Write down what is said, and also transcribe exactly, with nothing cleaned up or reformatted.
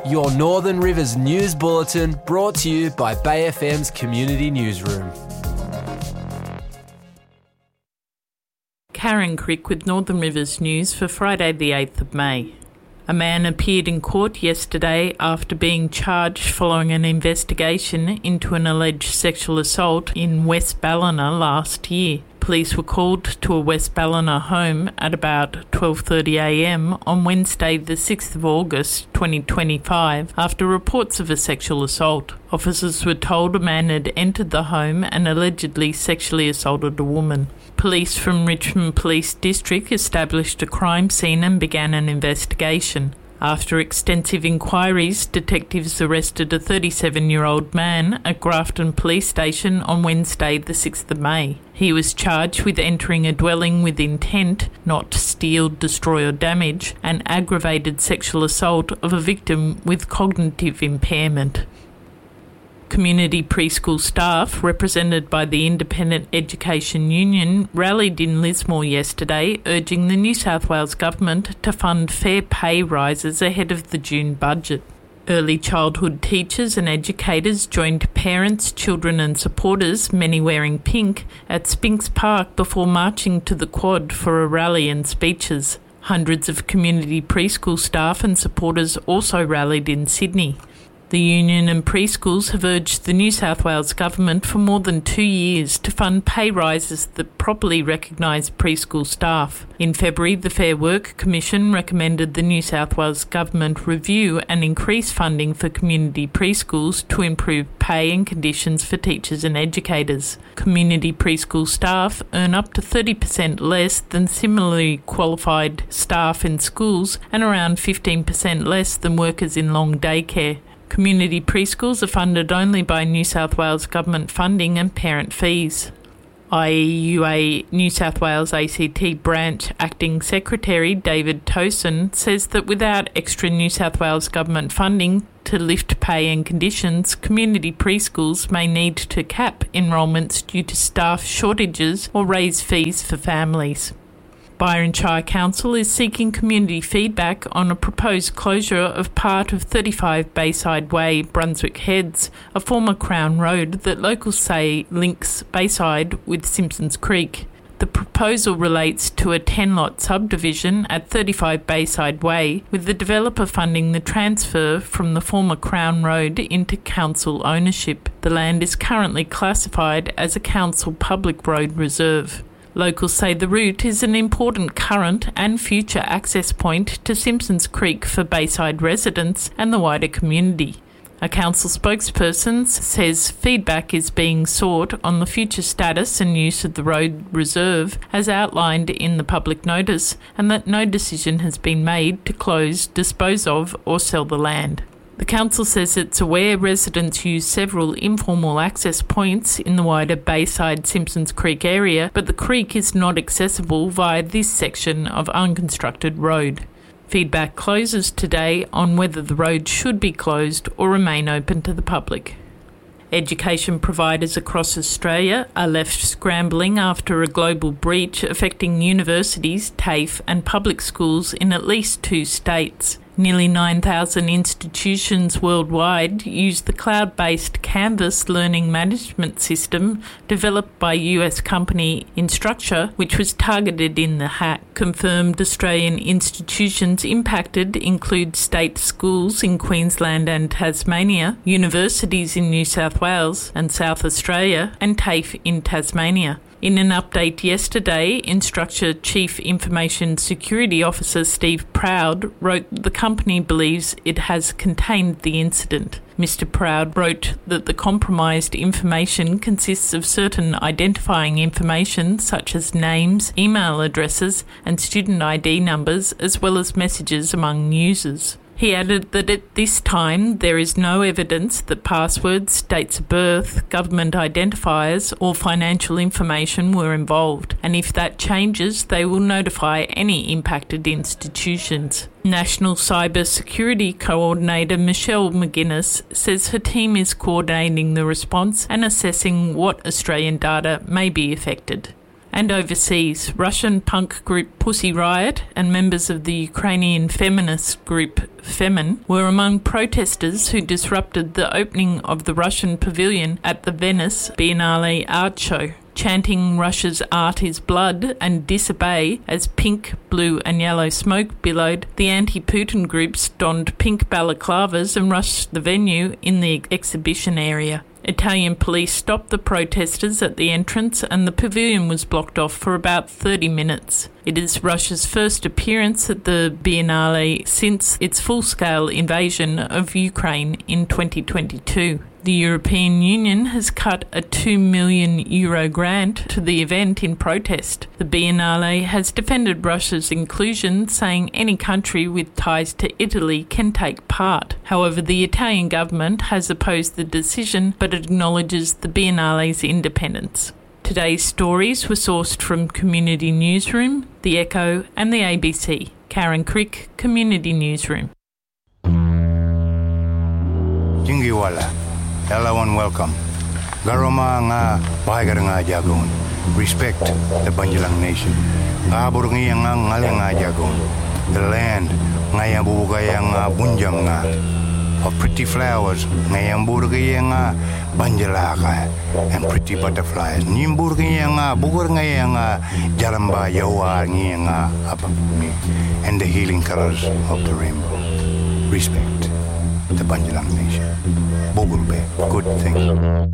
Your Northern Rivers News Bulletin, brought to you by Bay F M's Community Newsroom. Karen Crick with Northern Rivers News for Friday the eighth of May. A man appeared in court yesterday after being charged following an investigation into an alleged sexual assault in West Ballina last year. Police were called to a West Ballina home at about twelve thirty a m on Wednesday the sixth of August twenty twenty-five after reports of a sexual assault. Officers were told a man had entered the home and allegedly sexually assaulted a woman. Police from Richmond Police District established a crime scene and began an investigation. After extensive inquiries, detectives arrested a thirty-seven-year-old man at Grafton Police Station on Wednesday the sixth of May. He was charged with entering a dwelling with intent not to steal, destroy or damage, and aggravated sexual assault of a victim with cognitive impairment. Community preschool staff, represented by the Independent Education Union, rallied in Lismore yesterday, urging the New South Wales Government to fund fair pay rises ahead of the June budget. Early childhood teachers and educators joined parents, children and supporters, many wearing pink, at Spinks Park before marching to the Quad for a rally and speeches. Hundreds of community preschool staff and supporters also rallied in Sydney. The union and preschools have urged the New South Wales Government for more than two years to fund pay rises that properly recognise preschool staff. In February, the Fair Work Commission recommended the New South Wales Government review and increase funding for community preschools to improve pay and conditions for teachers and educators. Community preschool staff earn up to thirty percent less than similarly qualified staff in schools and around fifteen percent less than workers in long daycare. Community preschools are funded only by New South Wales Government funding and parent fees. I E U A New South Wales A C T Branch Acting Secretary David Towson says that without extra New South Wales Government funding to lift pay and conditions, community preschools may need to cap enrolments due to staff shortages or raise fees for families. Byron Shire Council is seeking community feedback on a proposed closure of part of thirty-five Bayside Way, Brunswick Heads, a former Crown Road that locals say links Bayside with Simpsons Creek. The proposal relates to a ten-lot subdivision at thirty-five Bayside Way, with the developer funding the transfer from the former Crown Road into council ownership. The land is currently classified as a council public road reserve. Locals say the route is an important current and future access point to Simpsons Creek for Bayside residents and the wider community. A council spokesperson says feedback is being sought on the future status and use of the road reserve as outlined in the public notice, and that no decision has been made to close, dispose of or sell the land. The council says it's aware residents use several informal access points in the wider Bayside Simpsons Creek area, but the creek is not accessible via this section of unconstructed road. Feedback closes today on whether the road should be closed or remain open to the public. Education providers across Australia are left scrambling after a global breach affecting universities, TAFE and public schools in at least two states. Nearly nine thousand institutions worldwide use the cloud-based Canvas learning management system developed by U S company Instructure, which was targeted in the hack. Confirmed Australian institutions impacted include state schools in Queensland and Tasmania, universities in New South Wales and South Australia, and TAFE in Tasmania. In an update yesterday, Instructure Chief Information Security Officer Steve Proud wrote the company believes it has contained the incident. Mister Proud wrote that the compromised information consists of certain identifying information such as names, email addresses and student I D numbers, as well as messages among users. He added that at this time there is no evidence that passwords, dates of birth, government identifiers or financial information were involved, and if that changes they will notify any impacted institutions. National Cyber Security Coordinator Michelle McGuinness says her team is coordinating the response and assessing what Australian data may be affected. And overseas, Russian punk group Pussy Riot and members of the Ukrainian feminist group Femin were among protesters who disrupted the opening of the Russian pavilion at the Venice Biennale Art Show, chanting Russia's art is blood and disobey as pink, blue and yellow smoke billowed. The anti-Putin groups donned pink balaclavas and rushed the venue in the exhibition area. Italian police stopped the protesters at the entrance and the pavilion was blocked off for about thirty minutes. It is Russia's first appearance at the Biennale since its full-scale invasion of Ukraine in twenty twenty-two. The European Union has cut a two million euro grant to the event in protest. The Biennale has defended Russia's inclusion, saying any country with ties to Italy can take part. However, the Italian government has opposed the decision, but acknowledges the Biennale's independence. Today's stories were sourced from Community Newsroom, The Echo and the A B C. Karen Crick, Community Newsroom. Jingiwala. Hello and welcome. Garoma nga bahagar nga jagon. Respect the Banjalang nation. Gabur nga nga ngale nga jagon. The land nga yang bubugay nga bunjam nga. Of pretty flowers nga yang burgay nga banjalaka and pretty butterflies. Nimburgay nga bugur nga nga jalamba yawa nga apapuni and the healing colors of the rainbow. Respect the Banjalang nation. Bogulbe, good thing.